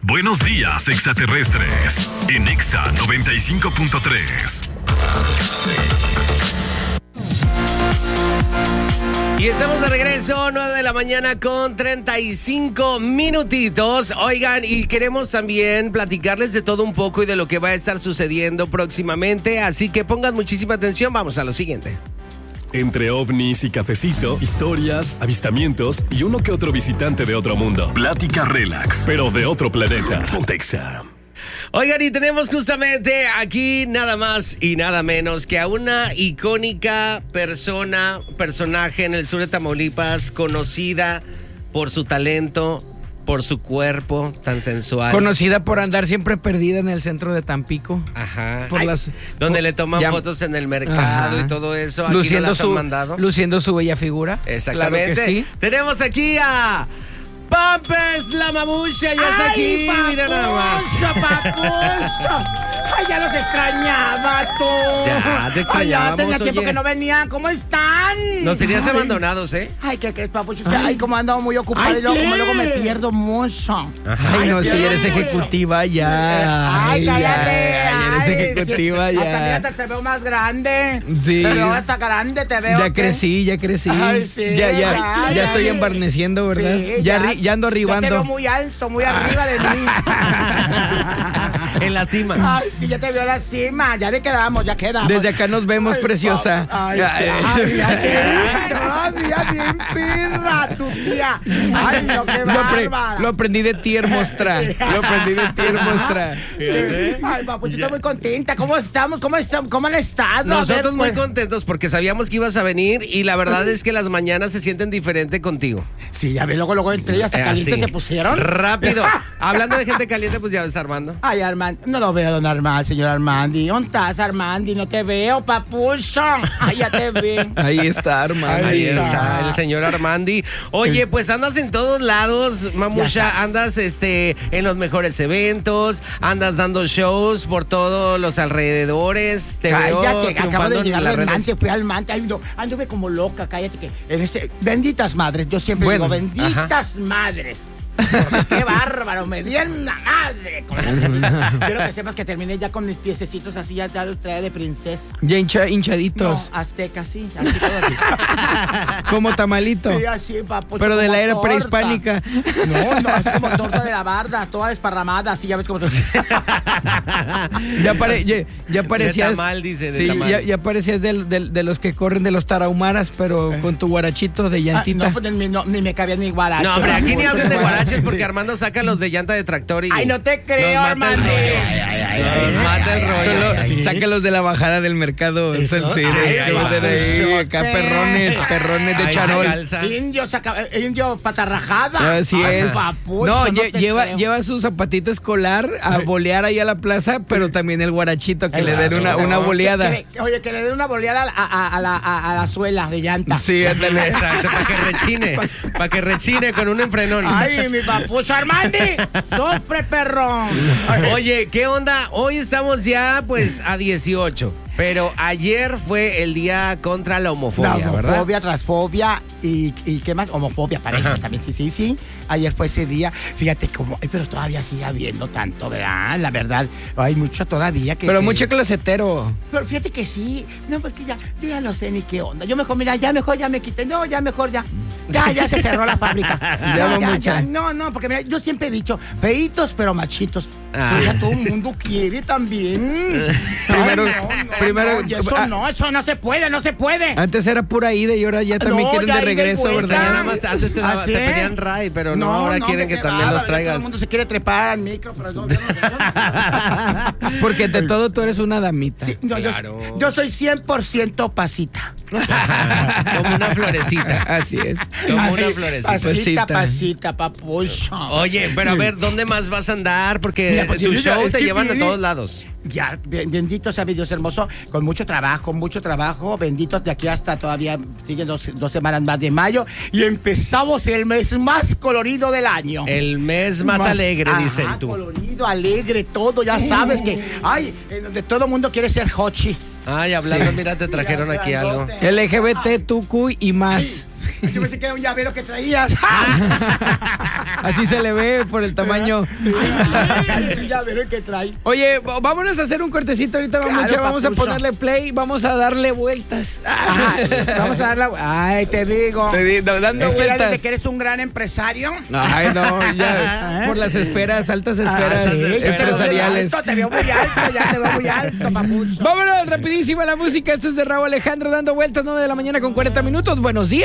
Buenos días, extraterrestres. En Exa 95.3. Y estamos de regreso, 9 de la mañana con 35 minutitos. Oigan, y queremos también platicarles de todo un poco y de lo que va a estar sucediendo próximamente. Así que pongan muchísima atención, vamos a lo siguiente. Entre ovnis y cafecito, historias, avistamientos y uno que otro visitante de otro mundo. Plática relax, pero de otro planeta. Ponte Exa. Oigan, y tenemos justamente aquí nada más y nada menos que a una icónica personaje en el sur de Tamaulipas, conocida por su talento, por su cuerpo tan sensual. Conocida por andar siempre perdida en el centro de Tampico. Ajá. Por donde le toman fotos en el mercado. Ajá. Y todo eso. Aquí luciendo luciendo su bella figura. Exactamente. Claro que sí. Tenemos aquí a Pampers, la mamucha, ya está aquí. Mira nada más. Papucho. Ay, ya los extrañaba tú. Ya, te extrañábamos. Ay, ya tenía tiempo que no venían. ¿Cómo están? Nos tenías abandonados, ¿eh? Ay, ¿qué crees, Papucho? Es que como he andado muy ocupado y luego me pierdo mucho. Ay, no, es que ya eres ejecutiva ya. Ay, cállate. Ya eres ejecutiva ya. Hasta te veo más grande. Sí. Te veo hasta grande, te veo. Ya crecí. Ay, sí. Ya estoy embarneciendo, ¿verdad? Sí, ya ando arribando. Ya te veo muy alto, muy arriba de mí. En la cima. Ay, sí, ya te veo en la cima. Ya quedamos. Desde acá nos vemos, preciosa. Todavía bien pirra, tu tía. Ay, no, qué bárbara. Lo aprendí de ti, hermostra. Ay, papucho, estoy muy contenta. ¿Cómo estamos? ¿Cómo han estado? Nosotros muy contentos porque sabíamos que ibas a venir y la verdad es que las mañanas se sienten diferente contigo. Sí, ya ves, luego entre ellas hasta calientes se pusieron. Rápido. Hablando de gente caliente, pues ya ves, Armando. Ay, Armando, no lo veo, don Armando, señor Armandi. ¿Dónde estás, Armandi? No te veo, papucho. Ay, ya te vi. Ahí está, Armando. Ahí está el señor Armandi. Oye, pues andas en todos lados, mamucha. Andas en los mejores eventos, andas dando shows por todos los alrededores. Te veo acabo de llegar al Mante, redes. fui al Mante. Ay, no, anduve como loca, cállate que benditas madres, yo siempre digo, benditas madres. Qué bárbaro, me dieron una madre. Quiero que sepas que terminé ya con mis piececitos así, ya los traía de princesa. Ya hinchaditos. No, azteca, sí, así todo así. Como tamalito. Sí, así, papucho. Pero de la era prehispánica. No, así como torta de la barda, toda desparramada, así, ya ves cómo. Ya parecías. De tamal, dice, de sí, tamal. ya parecías de los que corren de los tarahumaras, pero con tu guarachito de llantita. No, pues ni me cabía ni guaracho. No, hombre, aquí ni hablen de guaraches porque Armando saca los de llanta de tractor y. Ay, no te creo, Armando. Nos mata el rollo. Solo saca los de la bajada del mercado. ¿Eso? Acá perrones de charol. Indio patarrajada. Así es. Papucho, no, lleva su zapatito escolar a bolear ahí a la plaza, pero también el guarachito que le den una boleada. Oye, que le den una boleada a la suela de llanta. Sí, ándale. Exacto, para que rechine con un enfrenón. Ay, mi papucho Armandi, sufre, perro. Oye, ¿qué onda? Hoy estamos ya pues a 18, pero ayer fue el día contra la homofobia, ¿verdad? Homofobia, transfobia y ¿qué más? Homofobia parece. Ajá. También, sí. Ayer fue ese día. Fíjate cómo, pero todavía sigue habiendo tanto, ¿verdad? La verdad, hay mucho todavía que. Pero mucho closetero. Pero fíjate que sí. No, pues que yo ya no sé ni qué onda. Yo mejor, mira, ya me quité. No, ya se cerró la fábrica. Ya. No, porque mira, yo siempre he dicho, feitos pero machitos. Ya todo el mundo quiere también. Primero, eso no se puede. Antes era pura ida y ahora ya también quieren de regreso, ¿verdad? Nada más antes te pedían ray, pero no, ahora quieren que también los traigas. Todo el mundo se quiere trepar al micro, pero no. Porque de todo tú eres una damita. Sí, no, claro. Yo soy 100% pasita. Como una florecita. Así es. Como una florecita. Pasita, papucho. Oye, pero a ver, ¿dónde más vas a andar? Porque tu show te llevan a todos lados. Ya, bendito sea mi Dios hermoso, con mucho trabajo, benditos de aquí hasta todavía siguen dos semanas más de mayo y empezamos el mes más colorido del año. El mes más alegre, dicen tú. Colorido, alegre, todo, ya sabes que, de todo mundo quiere ser hochi. Ay, hablando, mira, te trajeron aquí algo. LGBT, tucu y más. Yo pensé que era un llavero que traías. Así se le ve por el tamaño. Es un llavero que trae. Oye, vámonos a hacer un cortecito ahorita, Claro, vamos a papucho. ponerle play, vamos a darle vueltas. Vamos a dar la... Ay, te digo. Dando Es que ya vueltas. desde que eres un gran empresario. Ay, no, ya por las esferas, altas esferas Sí, que empresariales. te veo muy alto, ya te veo muy alto, papucho. Vámonos rapidísimo a la música. Esto es de Raúl Alejandro dando vueltas, 9 de la mañana con 40 minutos. Buenos días.